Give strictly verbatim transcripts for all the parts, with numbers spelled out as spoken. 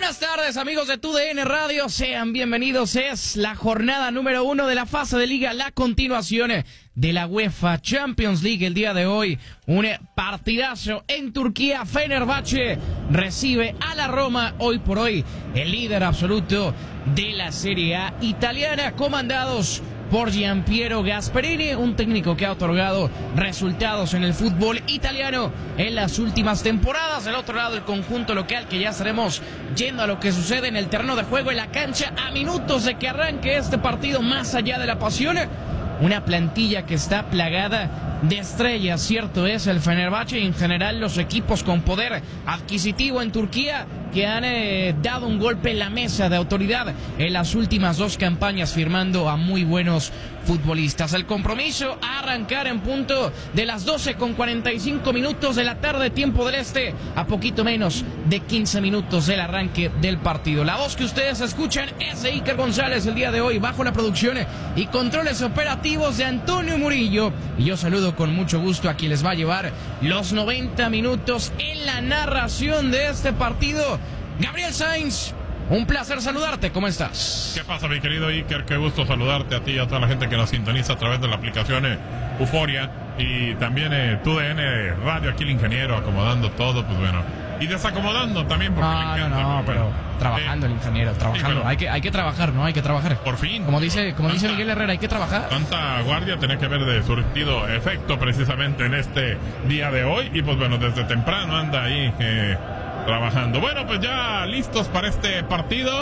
Buenas tardes, amigos de TUDN Radio, sean bienvenidos. Es la jornada número uno de la fase de liga, la continuación de la UEFA Champions League. El día de hoy, un partidazo en Turquía. Fenerbahce recibe a la Roma, hoy por hoy el líder absoluto de la Serie A italiana, comandados por Gianpiero Gasperini, un técnico que ha otorgado resultados en el fútbol italiano en las últimas temporadas. Del otro lado, el conjunto local, que ya estaremos yendo a lo que sucede en el terreno de juego, en la cancha, a minutos de que arranque este partido. Más allá de la pasión, una plantilla que está plagada de estrellas, cierto es el Fenerbahce y en general los equipos con poder adquisitivo en Turquía, que han eh, dado un golpe en la mesa de autoridad en las últimas dos campañas, firmando a muy buenos futbolistas. El compromiso a arrancar en punto de las doce con cuarenta y cinco minutos de la tarde, tiempo del este, a poquito menos de quince minutos del arranque del partido. La voz que ustedes escuchan es de Iker González el día de hoy, bajo la producción y controles operativos de Antonio Murillo. Y yo saludo con mucho gusto a quien les va a llevar los noventa minutos en la narración de este partido, Gabriel Sainz. Un placer saludarte, ¿cómo estás? ¿Qué pasa, mi querido Iker? Qué gusto saludarte a ti y a toda la gente que nos sintoniza a través de la aplicación eh, Euforia y también eh, TUDN Radio, aquí el ingeniero acomodando todo, pues bueno, y desacomodando también porque no, me encanta. No, no, pero bueno, trabajando eh, el ingeniero, trabajando. Sí, bueno, hay que hay que trabajar, ¿no? Hay que trabajar. Por fin. Como dice como tanta, dice Miguel Herrera, hay que trabajar. Tanta guardia tenía que ver de surtido efecto precisamente en este día de hoy y pues bueno, desde temprano anda ahí eh, trabajando. Bueno, pues ya listos para este partido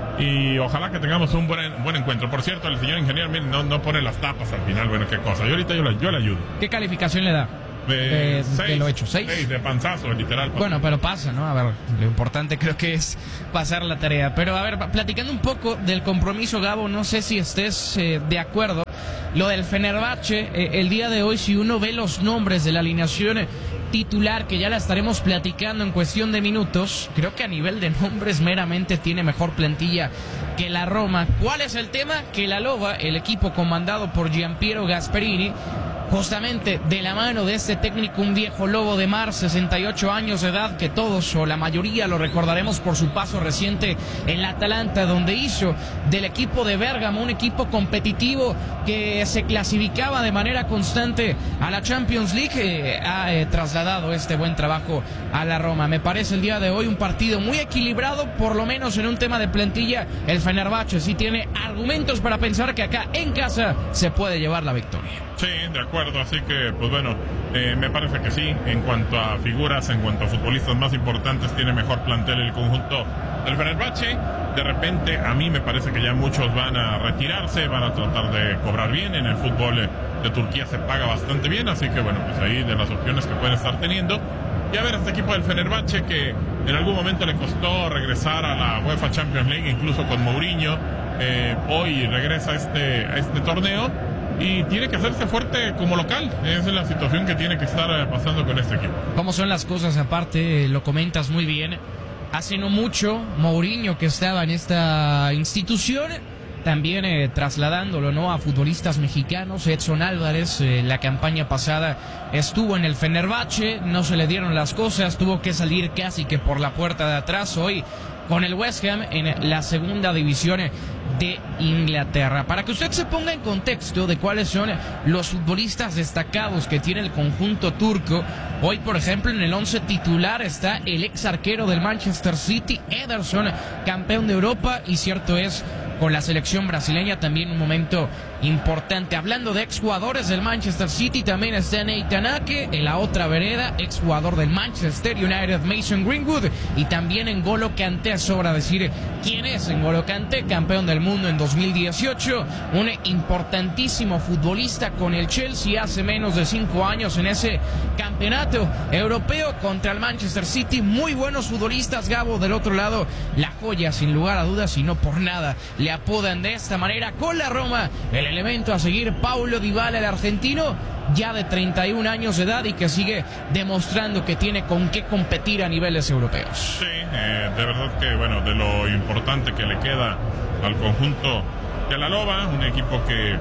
y ojalá que tengamos un buen buen encuentro. Por cierto, el señor ingeniero miren, no, no pone las tapas al final. Bueno, qué cosa. Yo ahorita yo le, yo le ayudo. ¿Qué calificación le da? De, de, seis, de lo hecho, seis. seis de panzazo, literal. Bueno, pero pasa, ¿no? A ver, lo importante creo que es pasar la tarea. Pero a ver, platicando un poco del compromiso, Gabo, no sé si estés eh, de acuerdo. Lo del Fenerbahce, eh, el día de hoy, si uno ve los nombres de la alineación eh, titular, que ya la estaremos platicando en cuestión de minutos, creo que a nivel de nombres meramente tiene mejor plantilla que la Roma. ¿Cuál es el tema? Que la Loba, el equipo comandado por Gianpiero Gasperini, justamente de la mano de este técnico, un viejo lobo de mar, sesenta y ocho años de edad, que todos o la mayoría lo recordaremos por su paso reciente en la Atalanta, donde hizo del equipo de Bérgamo un equipo competitivo que se clasificaba de manera constante a la Champions League. Eh, ha eh, trasladado este buen trabajo a la Roma. Me parece el día de hoy un partido muy equilibrado, por lo menos en un tema de plantilla. El Fenerbahce sí tiene argumentos para pensar que acá en casa se puede llevar la victoria. Sí, de acuerdo, así que pues bueno, eh, me parece que sí, en cuanto a figuras, en cuanto a futbolistas más importantes, tiene mejor plantel el conjunto del Fenerbahce. De repente a mí me parece que ya muchos van a retirarse, van a tratar de cobrar bien. En el fútbol de Turquía se paga bastante bien, así que bueno, pues ahí de las opciones que pueden estar teniendo. Y a ver, este equipo del Fenerbahce que en algún momento le costó regresar a la UEFA Champions League, incluso con Mourinho, eh, hoy regresa a este, a este torneo y tiene que hacerse fuerte como local. Esa es la situación que tiene que estar pasando con este equipo. ¿Cómo son las cosas? Aparte, lo comentas muy bien. Hace no mucho, Mourinho, que estaba en esta institución, también eh, trasladándolo, ¿no?, a futbolistas mexicanos. Edson Álvarez, eh, la campaña pasada estuvo en el Fenerbahce, no se le dieron las cosas, tuvo que salir casi que por la puerta de atrás. Hoy con el West Ham en la segunda división de Inglaterra. Para que usted se ponga en contexto de cuáles son los futbolistas destacados que tiene el conjunto turco, hoy por ejemplo en el once titular está el ex arquero del Manchester City, Ederson, campeón de Europa, y cierto es, con la selección brasileña también un momento importante. Hablando de exjugadores del Manchester City, también está Nathan Ake, en la otra vereda, exjugador del Manchester United, Mason Greenwood, y también N'Golo Kanté. Sobra decir quién es N'Golo Kanté, campeón del mundo en dos mil dieciocho, un importantísimo futbolista con el Chelsea hace menos de cinco años en ese campeonato europeo contra el Manchester City. Muy buenos futbolistas, Gabo. Del otro lado, la joya, sin lugar a dudas, y no por nada le apodan de esta manera con la Roma, el elemento a seguir, Paulo Dybala, el argentino, ya de treinta y un años de edad y que sigue demostrando que tiene con qué competir a niveles europeos. Sí, eh, de verdad que bueno, de lo importante que le queda al conjunto de la Loba, un equipo que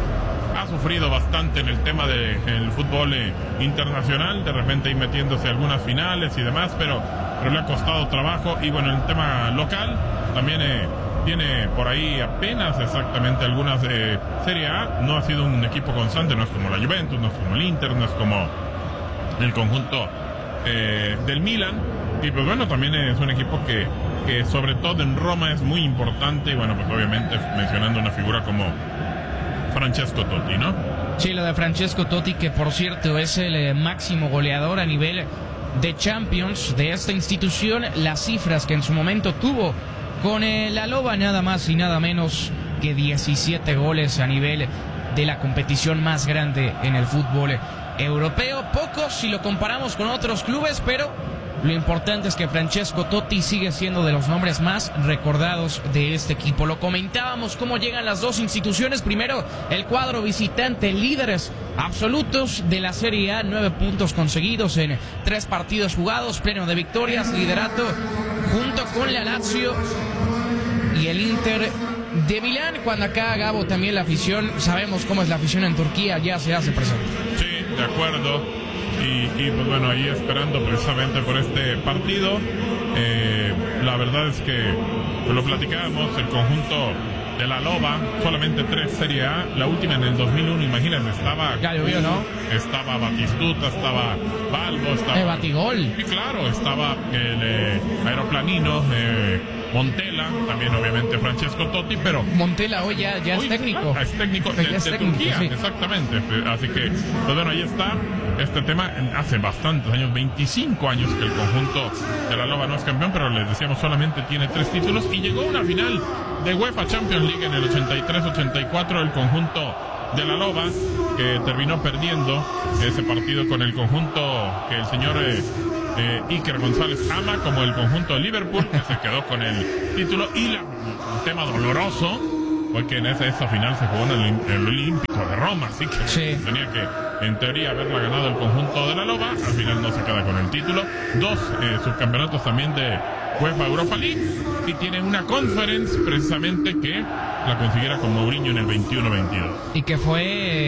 ha sufrido bastante en el tema del fútbol eh, internacional, de repente ahí metiéndose algunas finales y demás, pero pero le ha costado trabajo. Y bueno, el tema local también eh, tiene por ahí apenas exactamente algunas de Serie A. No ha sido un equipo constante, no es como la Juventus, no es como el Inter, no es como el conjunto eh, del Milan. Y pues bueno, también es un equipo que, que sobre todo en Roma es muy importante. Y bueno, pues obviamente mencionando una figura como Francesco Totti, ¿no? Sí, lo de Francesco Totti, que por cierto es el eh, máximo goleador a nivel de Champions de esta institución. Las cifras que en su momento tuvo con eh, la Loba, nada más y nada menos que diecisiete goles a nivel de la competición más grande en el fútbol europeo. Pocos si lo comparamos con otros clubes, pero lo importante es que Francesco Totti sigue siendo de los nombres más recordados de este equipo. Lo comentábamos, cómo llegan las dos instituciones. Primero, el cuadro visitante, líderes absolutos de la Serie A, nueve puntos conseguidos en tres partidos jugados, pleno de victorias, liderato junto con la Lazio y el Inter de Milán. Cuando acá, Gabo, también la afición, sabemos cómo es la afición en Turquía, ya se hace presente. Sí, de acuerdo. Y, y pues bueno, ahí esperando precisamente por este partido. Eh, la verdad es que pues lo platicábamos, el conjunto de la Loba, solamente tres Serie A, la última en el dos mil uno, imagínense, estaba ya llovió, ¿no? Estaba Batistuta, estaba Balbo, estaba... El Batigol. Sí, claro, estaba el eh, Aeroplanino, eh, Montella, también obviamente Francesco Totti, pero... Montella hoy ya, ya hoy, es técnico. Ah, es técnico de, es de técnico, Turquía, sí. Exactamente. Así que, pues bueno, ahí está este tema. Hace bastantes años, veinticinco años que el conjunto de la Loba no es campeón, pero les decíamos, solamente tiene tres títulos y llegó a una final de UEFA Champions League en el ochenta y tres ochenta y cuatro, el conjunto de la Loba, que terminó perdiendo ese partido con el conjunto que el señor eh, eh, Iker González ama, como el conjunto de Liverpool, que se quedó con el título. Y la, un tema doloroso fue que en esa, esa final se jugó en el, en el Olímpico de Roma, así que sí, tenía que, en teoría, haberla ganado el conjunto de la Loba. Al final no se queda con el título. Dos eh, subcampeonatos también de UEFA Europa League, y tiene una conference precisamente que la consiguiera con Mourinho en el veintiuno veintidós. Y que fue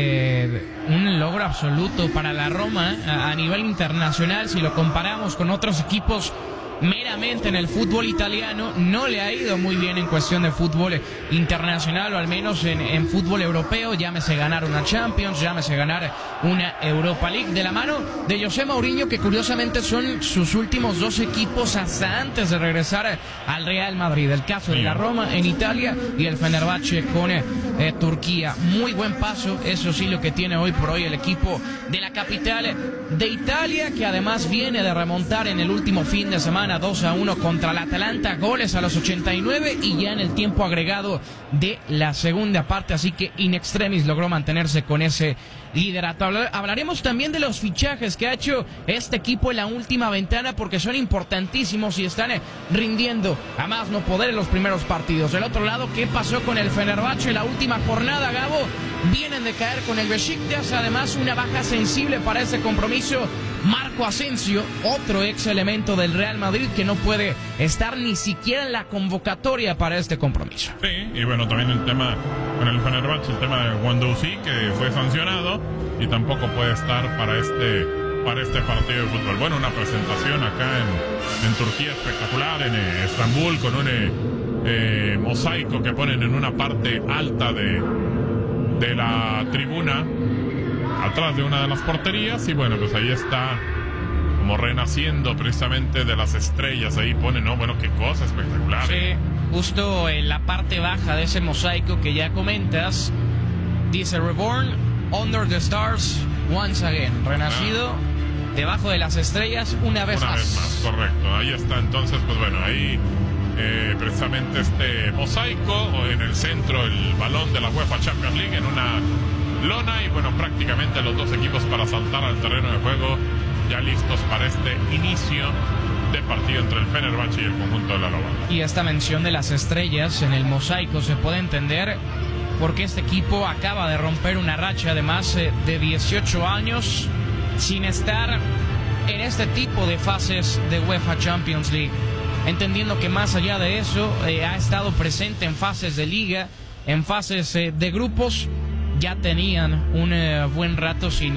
eh, un logro absoluto para la Roma a, a nivel internacional. Si lo comparamos con otros equipos meramente en el fútbol italiano, no le ha ido muy bien en cuestión de fútbol internacional, o al menos en, en fútbol europeo. Llámese ganar una Champions, llámese ganar una Europa League, de la mano de José Mourinho, que curiosamente son sus últimos dos equipos hasta antes de regresar al Real Madrid. El caso de la Roma en Italia y el Fenerbahce con eh, Turquía. Muy buen paso, eso sí, lo que tiene hoy por hoy el equipo de la capital de Italia, que además viene de remontar en el último fin de semana dos a uno contra el Atalanta, goles a los ochenta y nueve y ya en el tiempo agregado de la segunda parte, así que in extremis logró mantenerse con ese liderato. Hablaremos también de los fichajes que ha hecho este equipo en la última ventana, porque son importantísimos y están rindiendo a más no poder en los primeros partidos. Del otro lado, ¿qué pasó con el Fenerbahce en la última jornada, Gabo? Vienen de caer con el Beşiktaş, además una baja sensible para ese compromiso. Marco Asensio, otro ex elemento del Real Madrid, que no puede estar ni siquiera en la convocatoria para este compromiso. Sí, y bueno, también el tema con el Fenerbahce, el tema de Guendouzi, que fue sancionado y tampoco puede estar para este para este partido de fútbol. Bueno, una presentación acá en, en Turquía espectacular, en eh, Estambul, con un eh, eh, mosaico que ponen en una parte alta de, de la tribuna, atrás de una de las porterías. Y bueno, pues ahí está como renaciendo precisamente de las estrellas. Ahí pone, no, bueno, qué cosa espectacular. Sí, justo en la parte baja de ese mosaico que ya comentas, dice Reborn Under the Stars Once Again, renacido ah. debajo de las estrellas una vez una más. vez más, correcto. Ahí está, entonces, pues bueno, ahí eh, precisamente este mosaico, o en el centro el balón de la UEFA Champions League en una lona, y bueno, prácticamente los dos equipos para saltar al terreno de juego, ya listos para este inicio de partido entre el Fenerbahce y el conjunto de la Loba. Y esta mención de las estrellas en el mosaico se puede entender porque este equipo acaba de romper una racha de más de dieciocho años sin estar en este tipo de fases de UEFA Champions League, entendiendo que más allá de eso eh, ha estado presente en fases de liga, en fases eh, de grupos. Ya tenían un eh, buen rato sin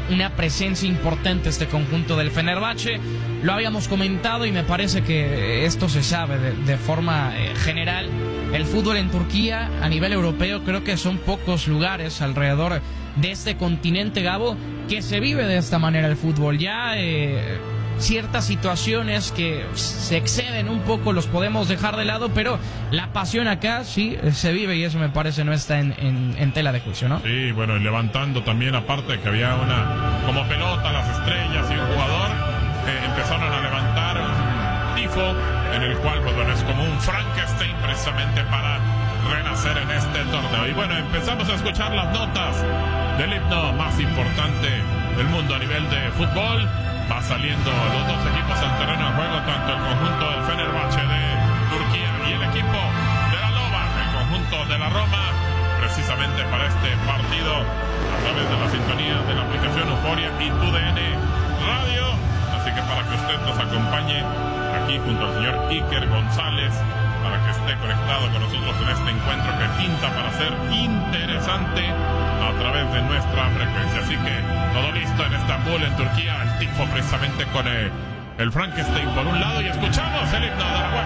una presencia importante este conjunto del Fenerbahce. Lo habíamos comentado y me parece que esto se sabe de, de forma eh, general. El fútbol en Turquía a nivel europeo, creo que son pocos lugares alrededor de este continente, Gabo, que se vive de esta manera el fútbol. Ya eh, ciertas situaciones que se exceden un poco los podemos dejar de lado, pero la pasión acá sí se vive y eso me parece no está en, en, en tela de juicio, ¿no? Sí, bueno, y levantando también, aparte de que había una como pelota, las estrellas y un jugador, eh, empezaron a levantar un tifo en el cual, pues bueno, es como un Frankenstein precisamente para renacer en este torneo. Y bueno, empezamos a escuchar las notas del himno más importante del mundo a nivel de fútbol. Va saliendo los dos equipos al terreno de juego, tanto el conjunto del Fenerbahce de Turquía y el equipo de la Loba, el conjunto de la Roma, precisamente para este partido a través de la sintonía de la aplicación Euforia y T U D N Radio. Así que para que usted nos acompañe aquí junto al señor Iker González, para que esté conectado con nosotros en este encuentro que pinta para ser interesante a través de nuestra frecuencia. Así que todo listo en Estambul, en Turquía, el tifo precisamente con el, el Frankenstein por un lado, y escuchamos el himno de la UEFA.